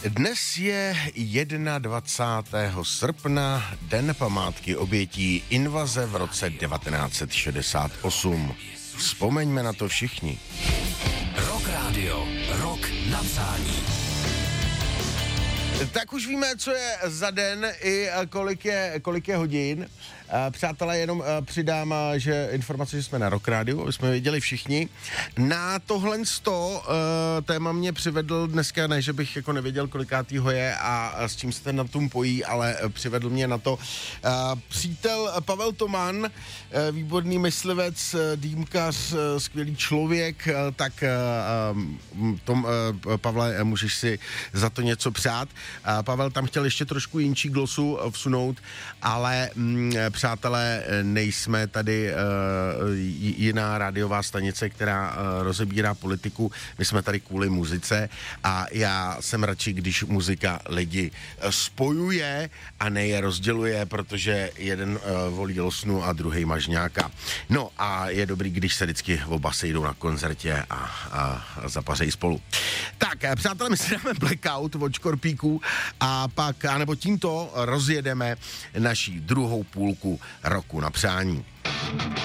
Dnes je 21. srpna, den památky obětí invaze v roce 1968. Vzpomeňme na to všichni. Rock Radio, rok na přání. Tak už víme, co je za den i kolik je hodin. Přátelé, jenom přidám, že informace, že jsme na Rock Radio, jsme věděli všichni. Na tohle téma mě přivedl dneska, ne, že bych jako nevěděl, kolikátýho je a s čím se ten na tom pojí, ale přivedl mě na to přítel Pavel Toman, výborný myslivec, dýmkař, skvělý člověk, tak Pavle, můžeš si za to něco přát. Pavel tam chtěl ještě trošku jinčí glosu vsunout, ale přátelé, nejsme tady jiná rádiová stanice, která rozebírá politiku. My jsme tady kvůli muzice a já jsem radši, když muzika lidi spojuje a ne je rozděluje, protože jeden volí losnu a druhej mažňáka. No a je dobrý, když se vždycky oba sejdou na koncertě a zapařejí spolu. Tak, přátelé, my si dáme Blackout od Škorpíků a pak, anebo tímto rozjedeme naší druhou půlku roku na přání.